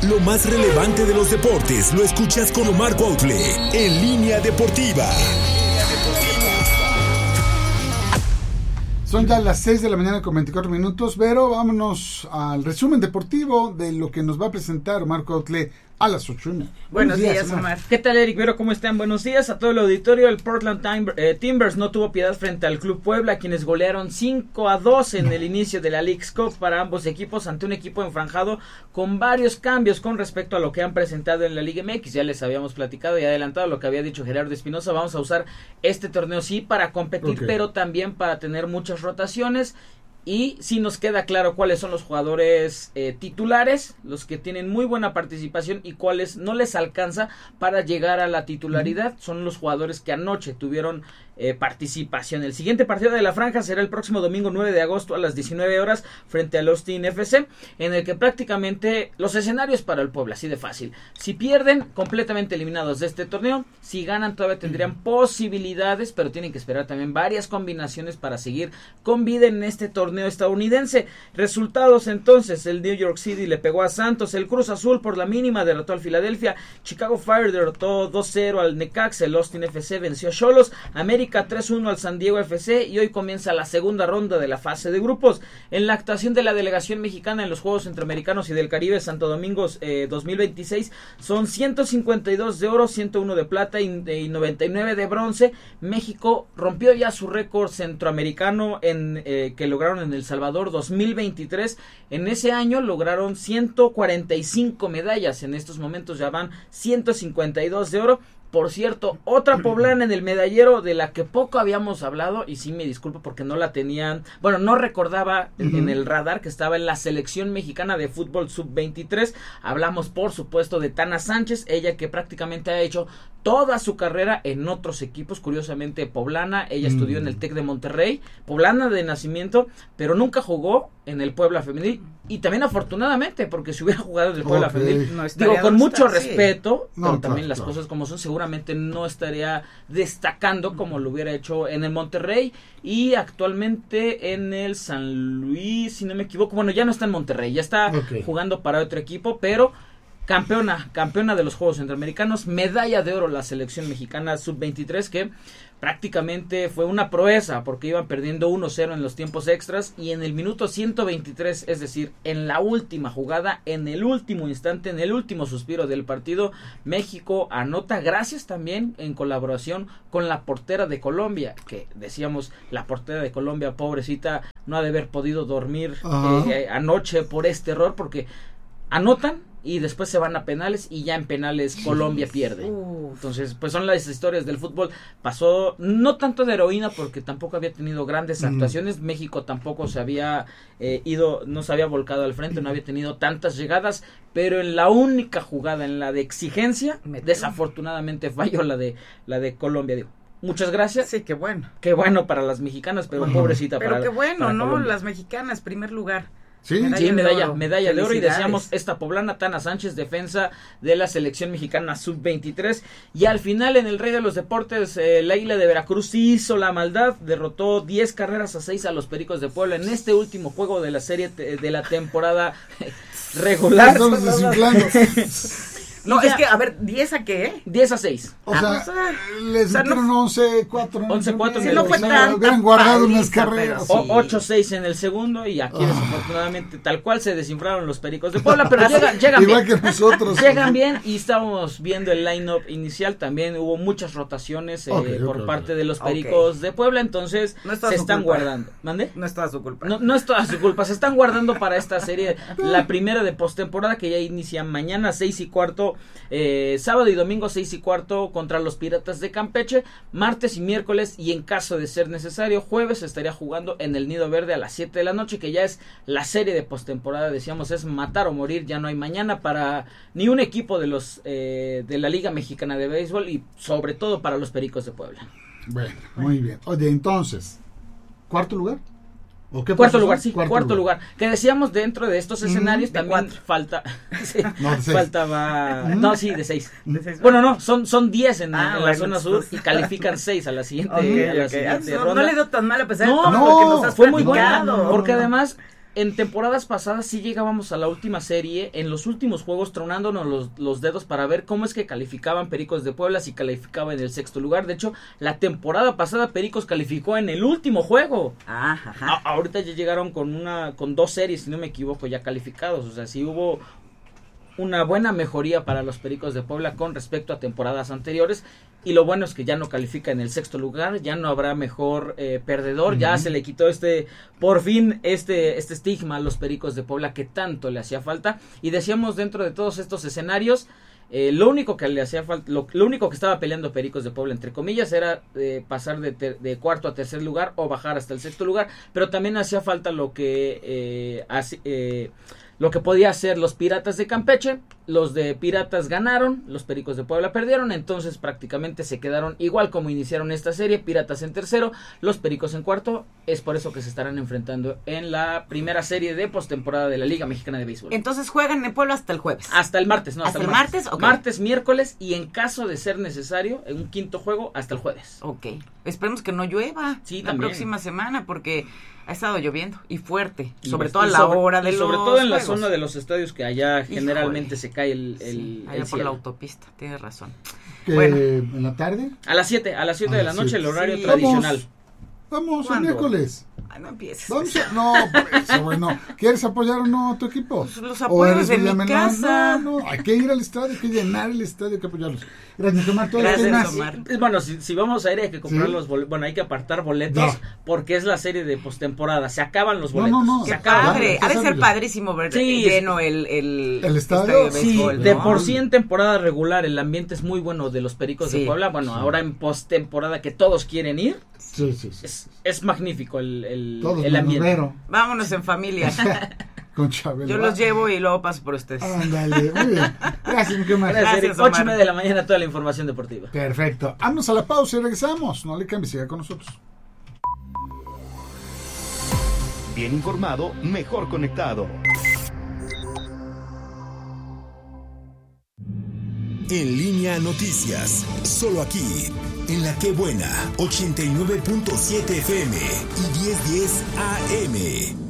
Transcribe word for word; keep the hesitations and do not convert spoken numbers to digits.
Lo más relevante de los deportes lo escuchas con Omar Cuautle en Línea Deportiva. Son ya las seis de la mañana con veinticuatro minutos, pero vámonos al resumen deportivo de lo que nos va a presentar Omar Cuautle a las ocho y media. Buenos, Buenos días, días Omar. Omar. ¿Qué tal, Eric Vero? ¿Cómo están? Buenos días a todo el auditorio. El Portland Timber, eh, Timbers no tuvo piedad frente al Club Puebla, quienes golearon cinco a dos en el inicio de la Leagues Cup para ambos equipos, ante un equipo enfranjado con varios cambios con respecto a lo que han presentado en la Liga M X. Ya les habíamos platicado y adelantado lo que había dicho Gerardo Espinosa. Vamos a usar este torneo sí para competir, okay, pero también para tener muchas rotaciones. Y sí nos queda claro cuáles son los jugadores eh, titulares, los que tienen muy buena participación y cuáles no les alcanza para llegar a la titularidad. Son los jugadores que anoche tuvieron eh, participación. El siguiente partido de la franja será el próximo domingo nueve de agosto a las diecinueve horas frente al Austin F C, en el que prácticamente los escenarios para el Puebla, así de fácil. Si pierden, completamente eliminados de este torneo. Si ganan, todavía tendrían posibilidades, pero tienen que esperar también varias combinaciones para seguir con vida en este torneo estadounidense. Resultados entonces: el New York City le pegó a Santos, el Cruz Azul por la mínima derrotó al Filadelfia, Chicago Fire derrotó dos cero al Necaxa, el Austin F C venció a Xolos, América tres uno al San Diego F C, y hoy comienza la segunda ronda de la fase de grupos. En la actuación de la delegación mexicana en los Juegos Centroamericanos y del Caribe Santo Domingo eh, dos mil veintiséis son ciento cincuenta y dos de oro, ciento uno de plata y, y noventa y nueve de bronce. México rompió ya su récord centroamericano en eh, que lograron en El Salvador dos mil veintitrés. En ese año lograron ciento cuarenta y cinco medallas. En estos momentos ya van ciento cincuenta y dos de oro. Por cierto, otra poblana en el medallero de la que poco habíamos hablado, y sí me disculpo porque no la tenían, bueno, no recordaba uh-huh. en el radar que estaba en la selección mexicana de fútbol sub veintitrés. Hablamos, por supuesto, de Tana Sánchez, ella que prácticamente ha hecho toda su carrera en otros equipos, curiosamente poblana. Ella uh-huh. estudió en el TEC de Monterrey, poblana de nacimiento, pero nunca jugó en el Puebla femenil, y también afortunadamente, porque si hubiera jugado en el Puebla okay. femenil, no digo, con mucho estar, respeto, sí. no, pero también claro, las claro. cosas como son, seguramente no estaría destacando como lo hubiera hecho en el Monterrey, y actualmente en el San Luis, si no me equivoco. Bueno, ya no está en Monterrey, ya está okay. jugando para otro equipo, pero campeona, campeona de los Juegos Centroamericanos, medalla de oro la selección mexicana sub veintitrés, que prácticamente fue una proeza porque iban perdiendo uno cero en los tiempos extras, y en el minuto ciento veintitrés, es decir, en la última jugada, en el último instante, en el último suspiro del partido, México anota, gracias también en colaboración con la portera de Colombia, que decíamos, la portera de Colombia, pobrecita, no ha de haber podido dormir eh, anoche por este error, porque anotan y después se van a penales, y ya en penales Colombia pierde. Uf. Entonces, pues son las historias del fútbol. Pasó no tanto de heroína porque tampoco había tenido grandes actuaciones. Mm. México tampoco se había eh, ido, no se había volcado al frente, no había tenido tantas llegadas, pero en la única jugada, en la de exigencia, Meteo. desafortunadamente falló la de la de Colombia. Digo, muchas gracias. Sí, qué bueno. Qué bueno para las mexicanas, pero uh-huh. pobrecita pero para Pero qué bueno, para ¿no? Colombia. Las mexicanas, primer lugar. Sí, medalla, sí, medalla, de medalla de oro, y decíamos esta poblana Tana Sánchez, defensa de la selección mexicana sub veintitrés, y al final en el Rey de los Deportes, eh, la Isla de Veracruz sí hizo la maldad, derrotó diez carreras a seis a los Pericos de Puebla en este último juego de la serie te, de la temporada regular. No, ya. Es que, a ver, ¿diez a qué? diez a seis. O sea, ah, les o sea, metieron no, once cuatro. once cuatro. Si no fue tan. Hubieran guardado unas carreras. Sí. ocho seis en el segundo, y aquí oh. desafortunadamente tal cual se desinflaron los Pericos de Puebla, pero llegan, llegan Igual bien. que nosotros. Llegan bien, y estábamos viendo el line-up inicial, también hubo muchas rotaciones eh, okay, por okay, parte okay. de los Pericos okay. de Puebla, entonces no se están culpa. guardando. ¿Mande? No es toda su culpa. No, no es toda su culpa, se están guardando para esta serie, la primera de postemporada, que ya inicia mañana seis y cuarto, eh, sábado y domingo seis y cuarto contra los Piratas de Campeche, martes y miércoles, y en caso de ser necesario jueves estaría jugando en el Nido Verde a las siete de la noche, que ya es la serie de postemporada. Decíamos, es matar o morir, ya no hay mañana para ni un equipo de los eh, de la Liga Mexicana de Béisbol, y sobre todo para los Pericos de Puebla. Bueno, muy bien. Oye, entonces, ¿cuarto lugar? ¿O qué cuarto lugar, sí, cuarto, cuarto lugar. lugar. Que decíamos, dentro de estos escenarios mm, también cuatro. falta, sí, no, faltaba, mm. no, sí, de seis. ¿De seis bueno, no, son son diez en, ah, en bueno, la zona sur, y califican seis a la siguiente, okay, a la okay. siguiente no, ronda. No le dio tan mal a pesar no, de todo no, lo que nos has fue muy bueno, porque además en temporadas pasadas sí llegábamos a la última serie, en los últimos juegos tronándonos los, los dedos para ver cómo es que calificaban Pericos de Puebla, si calificaba en el sexto lugar. De hecho, la temporada pasada Pericos calificó en el último juego. Ah, ajá. A, ahorita ya llegaron con una con dos series, si no me equivoco, ya calificados. O sea, sí hubo una buena mejoría para los Pericos de Puebla con respecto a temporadas anteriores. Y lo bueno es que ya no califica en el sexto lugar, ya no habrá mejor eh, perdedor, uh-huh. Ya se le quitó este, por fin, este, este estigma a los Pericos de Puebla que tanto le hacía falta. Y decíamos, dentro de todos estos escenarios, eh, lo único que le hacía falta, lo, lo único que estaba peleando Pericos de Puebla, entre comillas, era eh, pasar de, ter, de cuarto a tercer lugar o bajar hasta el sexto lugar, pero también hacía falta lo que eh, hace, eh, lo que podía hacer los Piratas de Campeche. Los de Piratas ganaron, los Pericos de Puebla perdieron, entonces prácticamente se quedaron igual como iniciaron esta serie, Piratas en tercero, los Pericos en cuarto. Es por eso que se estarán enfrentando en la primera serie de postemporada de la Liga Mexicana de Béisbol. Entonces juegan en Puebla hasta el jueves. Hasta el martes, no, hasta, hasta el martes. Martes, okay. Martes, miércoles y en caso de ser necesario, en un quinto juego hasta el jueves. Ok, esperemos que no llueva sí, la también. próxima semana porque ha estado lloviendo y fuerte, y sobre y todo a la sobre, hora de y los sobre todo en juegos. la zona de los estadios que allá generalmente Híjole. se cae el, el, sí, allá el por cielo. la autopista, tienes razón. Que Bueno. ¿En la tarde? A las siete, a las siete A de la las noche siete. el horario Sí. tradicional. Vamos, el ¿Cuándo? miércoles. Ay, no empieces. Vamos a, no, por eso, bueno. ¿Quieres apoyar o no a tu equipo? Pues los ¿O apoyos eres de mi Villamelón? casa. No, no, hay que ir al estadio, hay que llenar el estadio, hay que apoyarlos. Gracias, Omar. ¿Todo Gracias, más? Omar. Sí, bueno, si, si vamos a ir hay que comprar ¿Sí? los boletos, bueno, hay que apartar boletos Ya. porque es la serie de postemporada, se acaban los No, boletos. no, no. se Qué acaban. padre, Ya, ha de ya ser sabes. padrísimo ver Sí, lleno el, el, ¿El estadio? de Sí, béisbol, de ¿no? por sí en temporada regular el ambiente es muy bueno de los Pericos Sí. de Puebla. Bueno, Sí. ahora en postemporada que todos quieren ir, Sí, sí, sí. es, es magnífico el, el, Todos el menos ambiente. Vero. Vámonos en familia. Con Chabelo. Yo los llevo y luego paso por ustedes. Ándale, muy bien. Gracias, mi querido Omar. Gracias, Gracias, Eric. Ocho y Omar. media de la mañana toda la información deportiva. Perfecto. Vámonos a la pausa y regresamos. No le cambies, siga con nosotros. Bien informado, mejor conectado. En línea noticias, solo aquí, en La Qué Buena, ochenta y nueve punto siete F M y diez diez A M.